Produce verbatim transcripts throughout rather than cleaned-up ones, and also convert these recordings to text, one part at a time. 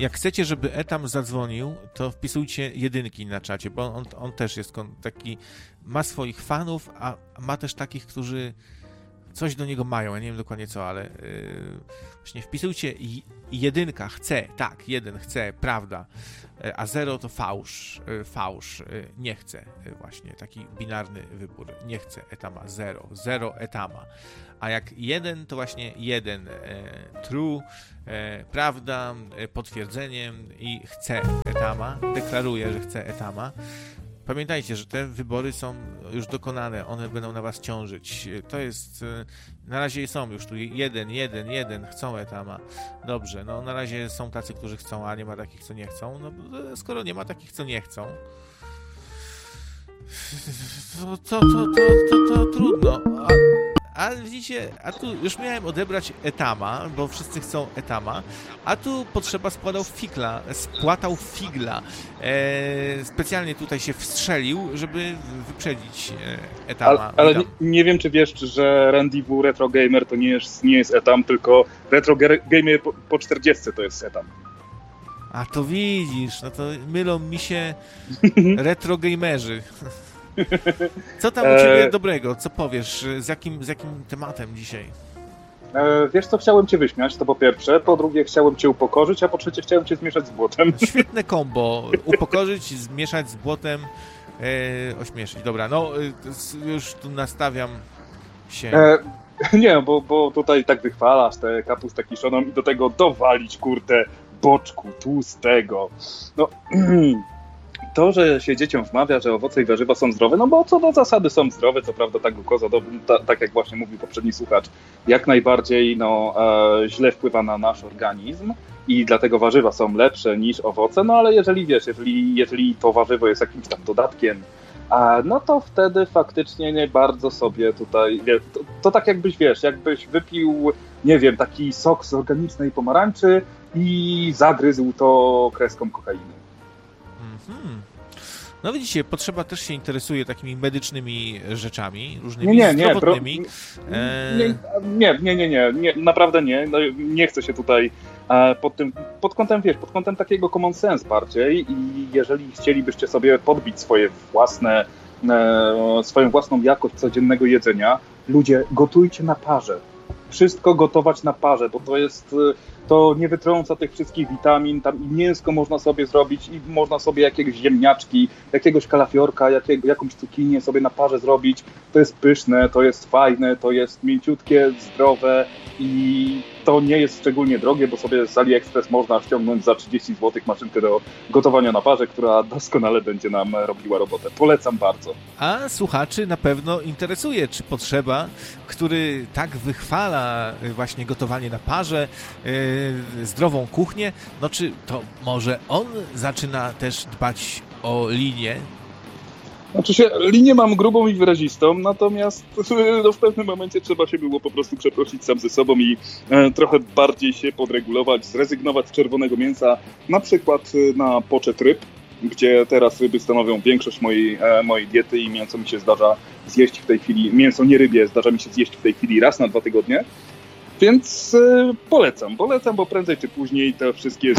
jak chcecie, żeby Etam zadzwonił, to wpisujcie jedynki na czacie, bo on, on też jest taki, ma swoich fanów, a ma też takich, którzy coś do niego mają, ja nie wiem dokładnie co, ale yy, właśnie wpisujcie jedynka, chce, tak, jeden chce, prawda, a zero to fałsz, yy, fałsz, yy, nie chce, yy, właśnie, taki binarny wybór, nie chce Etama, zero, zero Etama, a jak jeden to właśnie jeden, yy, true, yy, prawda, yy, potwierdzeniem i chce Etama, deklaruje, że chce Etama. Pamiętajcie, że te wybory są już dokonane, one będą na was ciążyć. To jest, na razie są już tu jeden, jeden, jeden, chcą Etama. Dobrze, no na razie są tacy, którzy chcą, a nie ma takich, co nie chcą. No skoro nie ma takich, co nie chcą, to, to, to, to, to, to trudno. A, a widzicie, a tu już miałem odebrać Etama, bo wszyscy chcą Etama, a tu potrzeba składał figla, spłatał figla. E, specjalnie tutaj się wstrzelił, żeby wyprzedzić Etama. Ale, ale nie, nie wiem, czy wiesz, że Randy W. Retro Gamer to nie jest, nie jest Etam, tylko Retro Gamer po, po czterdziestce to jest Etam. A to widzisz, no to mylą mi się retro gamerzy. Co tam u ciebie dobrego? Co powiesz? Z jakim, z jakim tematem dzisiaj? E, wiesz co, chciałem cię wyśmiać, to po pierwsze. Po drugie, chciałem cię upokorzyć, a po trzecie, chciałem cię zmieszać z błotem. Świetne kombo. Upokorzyć, zmieszać z błotem, e, ośmieszyć. Dobra, no już tu nastawiam się. E, nie, bo, bo tutaj tak wychwalasz tę kapustę kiszoną i do tego dowalić, kurde, boczku tłustego. No... To, że się dzieciom wmawia, że owoce i warzywa są zdrowe, no bo co do zasady są zdrowe, co prawda ta glukoza, do, ta, tak jak właśnie mówił poprzedni słuchacz, jak najbardziej no, e, źle wpływa na nasz organizm i dlatego warzywa są lepsze niż owoce, no ale jeżeli wiesz, jeżeli, jeżeli to warzywo jest jakimś tam dodatkiem, a, no to wtedy faktycznie nie bardzo sobie tutaj, wie, to, to tak jakbyś, wiesz, jakbyś wypił, nie wiem, taki sok z organicznej pomarańczy i zagryzł to kreską kokainy. Hmm. No widzicie, potrzeba też się interesuje takimi medycznymi rzeczami, różnymi nie, nie, zdrowotnymi. Nie, e... nie, nie, nie, nie, nie, naprawdę nie. No, nie chcę się tutaj e, pod tym, pod kątem, wiesz, pod kątem takiego common sense bardziej i jeżeli chcielibyście sobie podbić swoje własne, e, swoją własną jakość codziennego jedzenia, ludzie, gotujcie na parze. Wszystko gotować na parze, bo to jest... to nie wytrąca tych wszystkich witamin, tam i mięsko można sobie zrobić i można sobie jakieś ziemniaczki, jakiegoś kalafiorka, jakiego, jakąś cukinię sobie na parze zrobić. To jest pyszne, to jest fajne, to jest mięciutkie, zdrowe i to nie jest szczególnie drogie, bo sobie z AliExpress można ściągnąć za trzydzieści złotych maszynkę do gotowania na parze, która doskonale będzie nam robiła robotę. Polecam bardzo. A słuchaczy na pewno interesuje, czy potrzeba, który tak wychwala właśnie gotowanie na parze, yy, zdrową kuchnię, no czy to może on zaczyna też dbać o linię? Znaczy się, linię mam grubą i wyrazistą, natomiast no, w pewnym momencie trzeba się było po prostu przeprosić sam ze sobą i e, trochę bardziej się podregulować, zrezygnować z czerwonego mięsa, na przykład na poczet ryb, gdzie teraz ryby stanowią większość mojej, e, mojej diety i mięso mi się zdarza zjeść w tej chwili, mięso nie rybie, zdarza mi się zjeść w tej chwili raz na dwa tygodnie, więc e, polecam, polecam, bo prędzej czy później te wszystkie...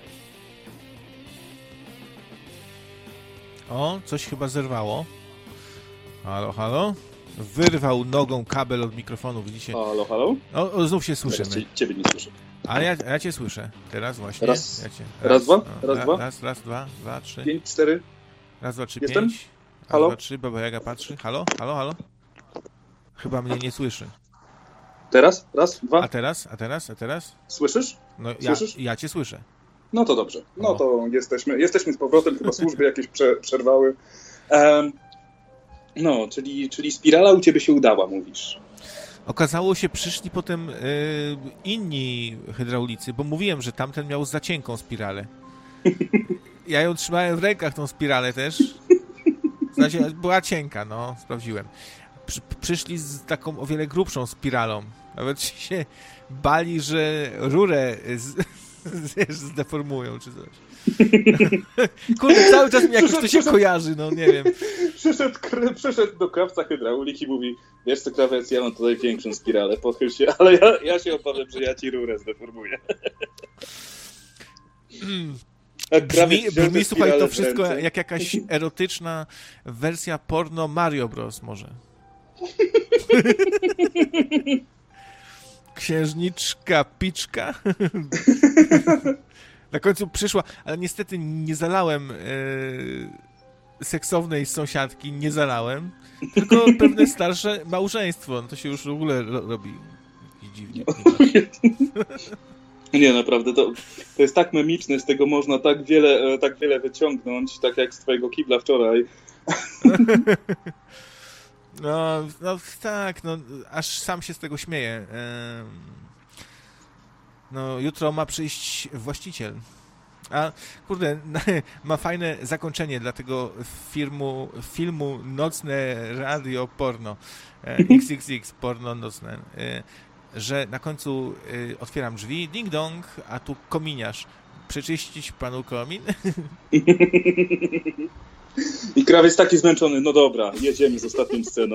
O, coś chyba zerwało. Halo, halo? Wyrwał nogą kabel od mikrofonu, widzicie? Halo, halo? O, o znów się słyszymy. Cie, ciebie nie słyszę. Ale ja, ja cię słyszę. Teraz właśnie. Raz, ja cię, raz, raz, dwa, no, raz, ra, dwa. Raz, raz, dwa, dwa, trzy. Pięć, cztery. Raz, dwa, trzy, Jestem? pięć. Raz, halo? dwa, trzy, Baba Jaga patrzy. Halo, halo, halo? Chyba mnie nie słyszy. Teraz? Raz, dwa. A teraz? A teraz? A teraz? Słyszysz? No Słyszysz? ja, ja cię słyszę. No to dobrze. No to jesteśmy, jesteśmy z powrotem, chyba służby jakieś prze, przerwały. Um, no, czyli, czyli spirala u ciebie się udała, mówisz. Okazało się, przyszli potem y, inni hydraulicy, bo mówiłem, że tamten miał za cienką spiralę. Ja ją trzymałem w rękach, tą spiralę też. Znaczy, była cienka, no, sprawdziłem. Przy, przyszli z taką o wiele grubszą spiralą. Nawet się bali, że rurę z, z, zdeformują, czy coś. Kurde, cały czas mi jakoś to się kojarzy, no nie wiem. Przyszedł, przyszedł do krawca hydraulik i mówi: wiesz co, krawiec, ja mam tutaj większą spiralę, pochyl się, ale ja, ja się obawiam, że ja ci rurę zdeformuję. Brzmi, brzmi słuchaj, to wszystko jak jakaś erotyczna wersja porno Mario Bros. Może. Księżniczka Piczka. Na końcu przyszła, ale niestety nie zalałem e, seksownej sąsiadki, nie zalałem, tylko pewne starsze małżeństwo. No to się już w ogóle ro, robi dziwnie. Nie, naprawdę, to, to jest tak memiczne, z tego można tak wiele, tak wiele wyciągnąć, tak jak z twojego kibla wczoraj. No, no tak, no aż sam się z tego śmieję. No, jutro ma przyjść właściciel. A kurde, ma fajne zakończenie dla tego filmu, filmu Nocne Radio Porno. X X X Porno Nocne. Że na końcu otwieram drzwi, ding dong, a tu kominiarz. Przeczyścić panu komin? I krawiec taki zmęczony, no dobra, jedziemy z ostatnią sceną.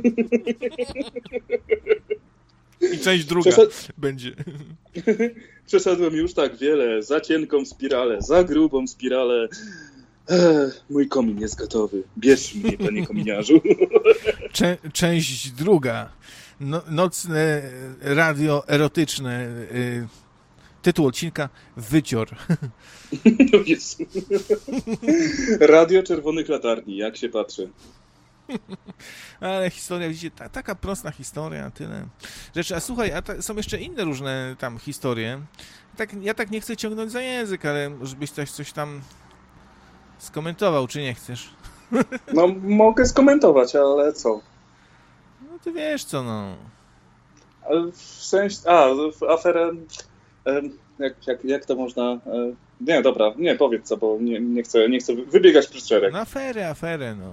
I część druga Przeszed... będzie. Przeszedłem już tak wiele, za cienką spiralę, za grubą spiralę. Ech, mój komin jest gotowy. Bierz mnie, panie kominiarzu. Czę- część druga. No, nocne radio erotyczne. Y- tytuł odcinka Wycior. No Jezu. Radio czerwonych latarni, jak się patrzy. Ale historia, widzicie, ta, taka prosta historia, tyle rzeczy. A słuchaj, a ta, są jeszcze inne różne tam historie. Tak, ja tak nie chcę ciągnąć za język, ale żebyś coś, coś tam skomentował, czy nie chcesz? No, mogę skomentować, ale co? No ty wiesz co, no. Ale w sensie, a, aferę, jak, jak, jak to można... Nie, dobra, nie, powiedz co, bo nie, nie, chcę, nie chcę wybiegać przez szereg. No aferę, aferę, no.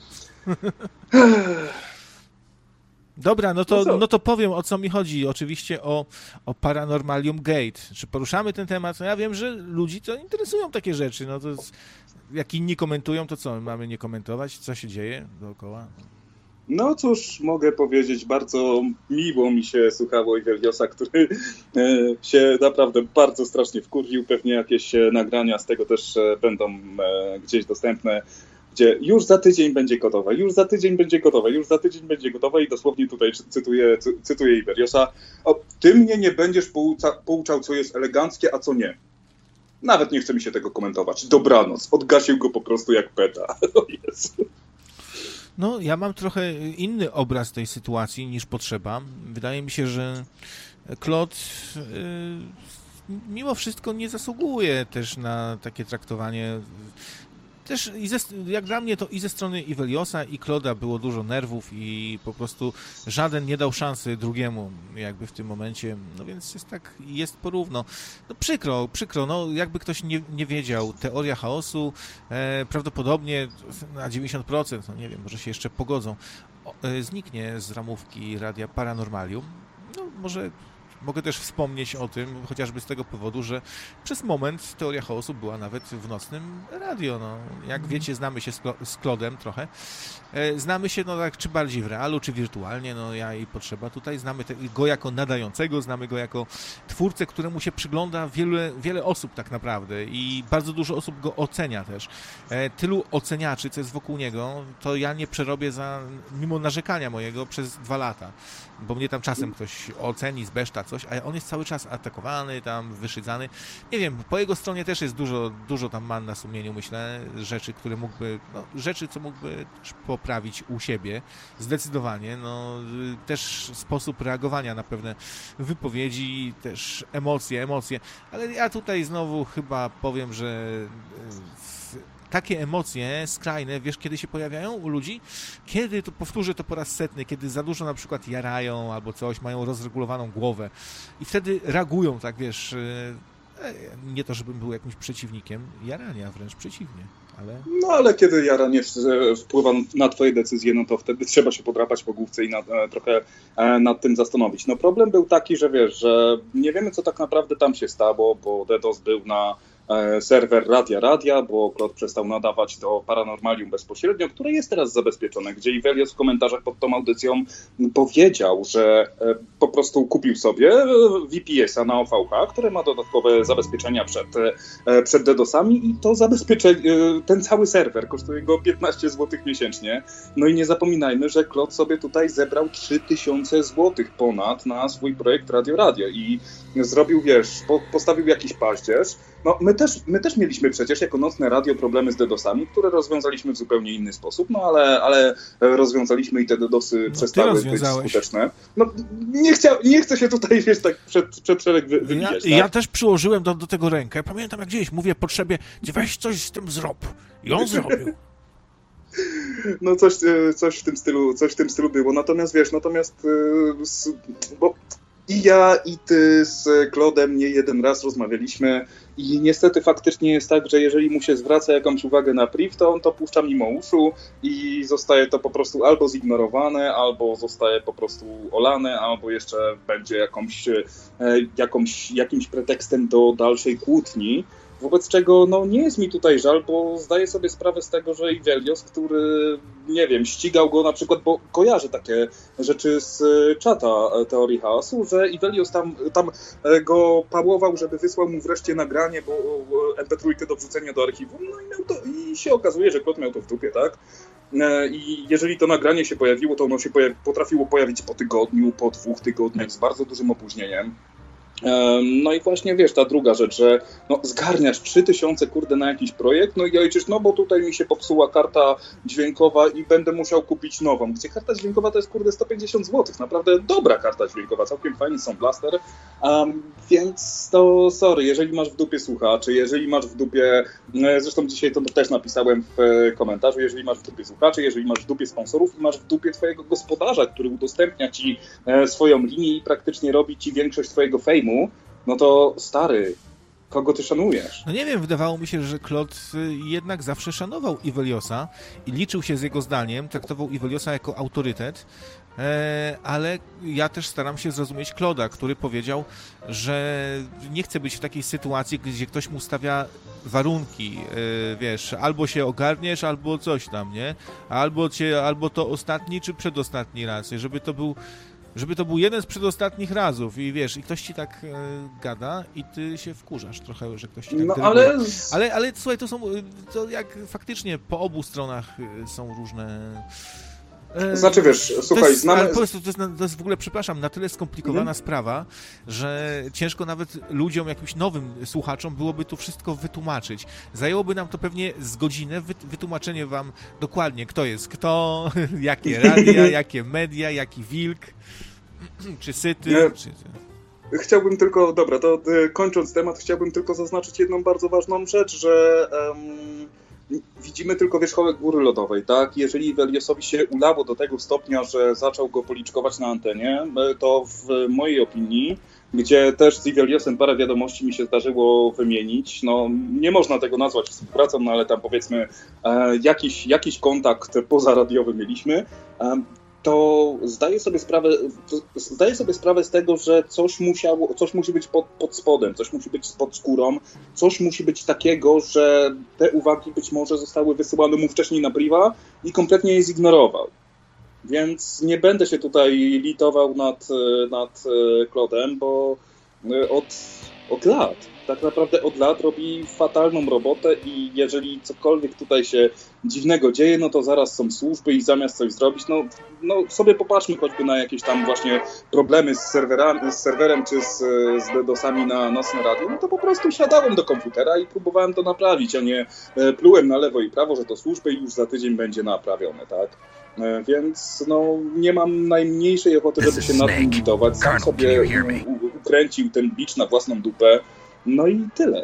Dobra, no to, no, no to powiem, o co mi chodzi. Oczywiście o, o Paranormalium Gate. Czy poruszamy ten temat? No ja wiem, że ludzi to interesują takie rzeczy. No to jest, jak inni komentują, to co? Mamy nie komentować? Co się dzieje dookoła? No cóż, mogę powiedzieć, bardzo miło mi się słuchało Iweliosa, który e, się naprawdę bardzo strasznie wkurwił. Pewnie jakieś nagrania z tego też będą e, gdzieś dostępne, gdzie już za tydzień będzie gotowe, już za tydzień będzie gotowe, już za tydzień będzie gotowe i dosłownie tutaj cytuję, cytuję Iweliosa. O, ty mnie nie będziesz pouca, pouczał, co jest eleganckie, a co nie. Nawet nie chce mi się tego komentować. Dobranoc. Odgasił go po prostu jak peta. O Jezu. No, ja mam trochę inny obraz tej sytuacji niż potrzeba. Wydaje mi się, że Claude yy, mimo wszystko nie zasługuje też na takie traktowanie. Też i ze, jak dla mnie to i ze strony Iweliosa i Claude'a było dużo nerwów i po prostu żaden nie dał szansy drugiemu jakby w tym momencie, no więc jest tak, jest porówno. No przykro, przykro, no jakby ktoś nie, nie wiedział, teoria chaosu e, prawdopodobnie na dziewięćdziesiąt procent, no nie wiem, może się jeszcze pogodzą, o, e, zniknie z ramówki Radia Paranormalium. No może mogę też wspomnieć o tym, chociażby z tego powodu, że przez moment teoria chaosu była nawet w nocnym radio. No, jak wiecie, znamy się z, Klo- z Claude'em trochę. E, znamy się, no tak, czy bardziej w realu, czy wirtualnie, no ja i potrzeba tutaj. Znamy te, go jako nadającego, znamy go jako twórcę, któremu się przygląda wiele, wiele osób tak naprawdę i bardzo dużo osób go ocenia też. E, tylu oceniaczy, co jest wokół niego, to ja nie przerobię za, mimo narzekania mojego, przez dwa lata. Bo mnie tam czasem ktoś oceni, zbeszta coś, a on jest cały czas atakowany, tam wyszydzany. Nie wiem, po jego stronie też jest dużo, dużo tam man na sumieniu, myślę, rzeczy, które mógłby, no, rzeczy, co mógłby poprawić u siebie, zdecydowanie, no, też sposób reagowania na pewne wypowiedzi, też emocje, emocje, ale ja tutaj znowu chyba powiem, że takie emocje skrajne, wiesz, kiedy się pojawiają u ludzi? Kiedy, to powtórzę to po raz setny, kiedy za dużo na przykład jarają albo coś, mają rozregulowaną głowę i wtedy reagują, tak wiesz, nie to, żebym był jakimś przeciwnikiem jarania, wręcz przeciwnie, ale... No ale kiedy jaranie wpływa na twoje decyzje, no to wtedy trzeba się podrapać po główce i nad, trochę nad tym zastanowić. No problem był taki, że wiesz, że nie wiemy, co tak naprawdę tam się stało, bo DDoS był na serwer Radia Radia, bo Klot przestał nadawać do Paranormalium bezpośrednio, które jest teraz zabezpieczone, gdzie Ivelios w komentarzach pod tą audycją powiedział, że po prostu kupił sobie V P S a na O V H, które ma dodatkowe zabezpieczenia przed, przed DDoSami i to zabezpieczenie, ten cały serwer kosztuje go piętnaście złotych miesięcznie. No i nie zapominajmy, że Klot sobie tutaj zebrał trzy tysiące złotych ponad na swój projekt Radio Radio i zrobił, wiesz, po, postawił jakiś paździerz. No my też, my też mieliśmy przecież jako Nocne Radio problemy z DDoSami, które rozwiązaliśmy w zupełnie inny sposób, no ale, ale rozwiązaliśmy i te DDoSy no, przestały być skuteczne. No nie, chcia, nie chcę się tutaj, wiesz, tak przed, przed szereg wy, wybijać. Ja, tak? ja też przyłożyłem do, do tego rękę. Pamiętam jak gdzieś mówię potrzebie, weź coś z tym zrób. I on zrobił. No coś, coś w tym stylu, coś w tym stylu było. Natomiast wiesz, natomiast bo i ja, i ty z Klodem nie jeden raz rozmawialiśmy i niestety faktycznie jest tak, że jeżeli mu się zwraca jakąś uwagę na priv, to on to puszcza mimo uszu i zostaje to po prostu albo zignorowane, albo zostaje po prostu olane, albo jeszcze będzie jakąś, jakąś, jakimś pretekstem do dalszej kłótni. Wobec czego no, nie jest mi tutaj żal, bo zdaję sobie sprawę z tego, że Ivelios, który, nie wiem, ścigał go na przykład, bo kojarzę takie rzeczy z czata Teorii Chaosu, że Ivelios tam, tam go pałował, żeby wysłał mu wreszcie nagranie, bo em pe trzy do wrzucenia do archiwum, no i, miał to, i się okazuje, że Klot miał to w dupie, tak? I jeżeli to nagranie się pojawiło, to ono się pojawi, potrafiło pojawić po tygodniu, po dwóch tygodniach z bardzo dużym opóźnieniem. No i właśnie, wiesz, ta druga rzecz, że no, zgarniasz trzy tysiące kurde na jakiś projekt, no i ojczysz, no bo tutaj mi się popsuła karta dźwiękowa i będę musiał kupić nową. Gdzie karta dźwiękowa to jest kurde sto pięćdziesiąt złotych, naprawdę dobra karta dźwiękowa, całkiem fajny są blaster, um, więc to sorry, jeżeli masz w dupie słuchaczy, jeżeli masz w dupie, zresztą dzisiaj to też napisałem w komentarzu, jeżeli masz w dupie słuchaczy, jeżeli masz w dupie sponsorów i masz w dupie twojego gospodarza, który udostępnia ci swoją linię i praktycznie robi ci większość twojego fejmu, no to stary, kogo ty szanujesz? No nie wiem, wydawało mi się, że Klot jednak zawsze szanował Iveliosa i liczył się z jego zdaniem, traktował Iveliosa jako autorytet, ale ja też staram się zrozumieć Kloda, który powiedział, że nie chce być w takiej sytuacji, gdzie ktoś mu stawia warunki, wiesz, albo się ogarniesz, albo coś tam, nie? Albo, cię, albo to ostatni, czy przedostatni raz, żeby to był Żeby to był jeden z przedostatnich razów i wiesz, i ktoś ci tak e, gada i ty się wkurzasz trochę, że ktoś ci tak no, gada. ale... ale... Ale słuchaj, to są, to jak faktycznie po obu stronach są różne... E, znaczy wiesz, słuchaj, to jest, znamy... Ale po prostu to jest, to jest w ogóle, przepraszam, na tyle skomplikowana mhm. sprawa, że ciężko nawet ludziom, jakimś nowym słuchaczom byłoby to wszystko wytłumaczyć. Zajęłoby nam to pewnie z godzinę wytłumaczenie wam dokładnie, kto jest kto, jakie radia, jakie media, jaki wilk, czy syty, Nie. czy... Chciałbym tylko, dobra, to kończąc temat, chciałbym tylko zaznaczyć jedną bardzo ważną rzecz, że um, widzimy tylko wierzchołek góry lodowej, tak? Jeżeli Iveliosowi się ulało do tego stopnia, że zaczął go policzkować na antenie, to w mojej opinii, gdzie też z Iveliosem parę wiadomości mi się zdarzyło wymienić, no nie można tego nazwać współpracą, no ale tam powiedzmy e, jakiś, jakiś kontakt pozaradiowy mieliśmy, e, to zdaję sobie sprawę, zdaję sobie sprawę z tego, że coś musiało, coś musi być pod, pod spodem, coś musi być pod skórą, coś musi być takiego, że te uwagi być może zostały wysyłane mu wcześniej na priwa i kompletnie je zignorował. Więc nie będę się tutaj litował nad, nad Klodem, bo od, od lat, tak naprawdę od lat robi fatalną robotę i jeżeli cokolwiek tutaj się dziwnego dzieje, no to zaraz są służby i zamiast coś zrobić, no, no sobie popatrzmy choćby na jakieś tam właśnie problemy z, serwerami, z serwerem czy z, z DDoSami na Nocne Radio, no to po prostu siadałem do komputera i próbowałem to naprawić, a nie plułem na lewo i prawo, że to służby i już za tydzień będzie naprawione, tak? Więc no, nie mam najmniejszej ochoty, żeby się nad tym litować. Sam sobie ukręcił ten bicz na własną dupę. No i tyle.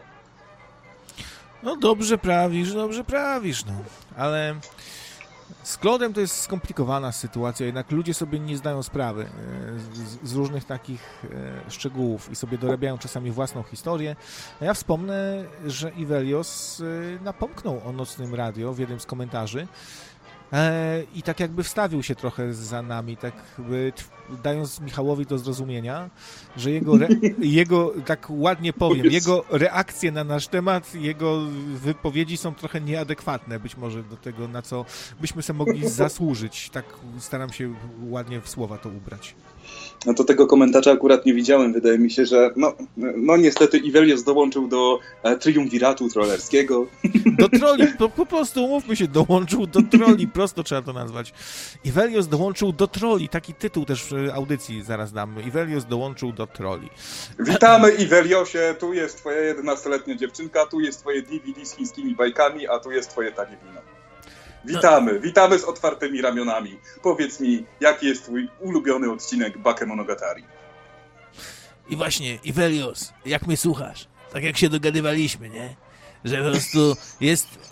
No dobrze prawisz, dobrze prawisz, no. Ale z Klodem to jest skomplikowana sytuacja, jednak ludzie sobie nie zdają sprawy z, z różnych takich szczegółów i sobie dorabiają czasami własną historię. A ja wspomnę, że Ivelios napomknął o Nocnym Radio w jednym z komentarzy i tak jakby wstawił się trochę za nami, tak by dając Michałowi do zrozumienia, że jego, re, jego tak ładnie powiem, jego reakcje na nasz temat, jego wypowiedzi są trochę nieadekwatne być może do tego, na co byśmy sobie mogli zasłużyć. Tak staram się ładnie w słowa to ubrać. No to tego komentarza akurat nie widziałem. Wydaje mi się, że no, no niestety Ivelios dołączył do e, triumviratu trollerskiego. Do troli, po, po prostu umówmy się, dołączył do troli, prosto trzeba to nazwać. Ivelios dołączył do troli, taki tytuł też w audycji zaraz damy. Ivelios dołączył do troli. Witamy Iveliosie, tu jest twoja jedenastoletnia dziewczynka, tu jest twoje D V D z chińskimi bajkami, a tu jest twoje tanie wino. Witamy, witamy z otwartymi ramionami. Powiedz mi, jaki jest twój ulubiony odcinek Bakemonogatari? I właśnie, Ivelios, jak mnie słuchasz? Tak jak się dogadywaliśmy, nie? Że po prostu jest